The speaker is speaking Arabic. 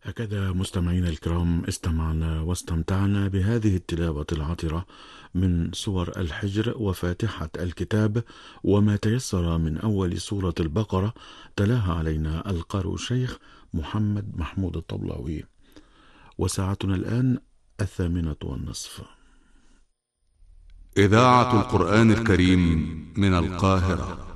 هكذا مستمعينا الكرام استمعنا واستمتعنا بهذه التلاوة العطرة من سور الحجر وفاتحة الكتاب وما تيسر من أول سورة البقرة، تلاها علينا القارئ الشيخ محمد محمود الطبلاوي. وساعتنا الآن 20:30. إذاعة القرآن الكريم من القاهرة.